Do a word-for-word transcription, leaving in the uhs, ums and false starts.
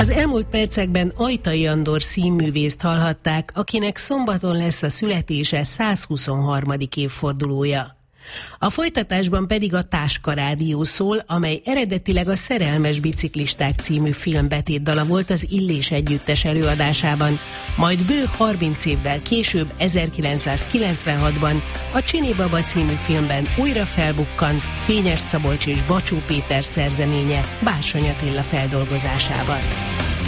Az elmúlt percekben Ajtai Andor színművészt hallhatták, akinek szombaton lesz a születése százhuszonharmadik évfordulója. A folytatásban pedig a Táska Rádió szól, amely eredetileg a Szerelmes biciklisták című film betétdala volt az Illés együttes előadásában, majd bő harminc évvel később, ezerkilencszázkilencvenhatban a Csini Baba című filmben újra felbukkant Fényes Szabolcs és Bacsó Péter szerzeménye Bársony Attila feldolgozásában.